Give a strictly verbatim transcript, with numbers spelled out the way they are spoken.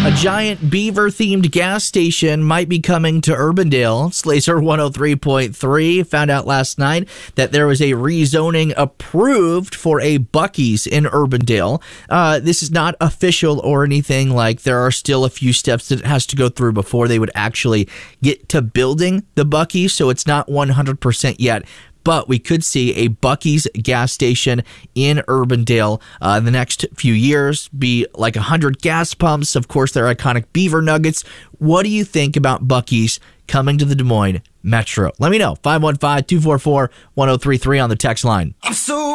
A giant beaver-themed gas station might be coming to Urbandale. Slazer one oh three point three found out last night that there was a rezoning approved for a Buc-ee's in Urbandale. Uh, this is not official or anything. Like, there are still a few steps that it has to go through before they would actually get to building the Buc-ee's, so it's not one hundred percent yet. But we could see a Buc-ee's gas station in Urbandale uh, in the next few years, be like one hundred gas pumps. Of course, their iconic beaver nuggets. What do you think about Buc-ee's coming to the Des Moines Metro? Let me know. five one five, two four four, one oh three three on the text line. I'm so